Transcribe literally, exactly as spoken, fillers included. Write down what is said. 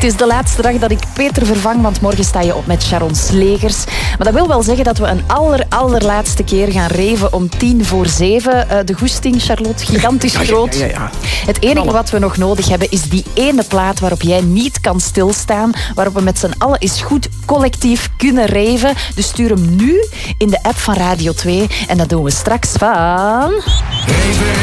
Het is de laatste dag dat ik Peter vervang, want morgen sta je op met Sharon Slegers. Maar dat wil wel zeggen dat we een aller, allerlaatste keer gaan reven om tien voor zeven. Uh, de goesting, Charlotte, gigantisch ja, ja, groot. Ja, ja, ja. Het enige wat we nog nodig hebben is die ene plaat waarop jij niet kan stilstaan, waarop we met z'n allen eens goed collectief kunnen reven. Dus stuur hem nu in de app van Radio twee en dat doen we straks van... Reven,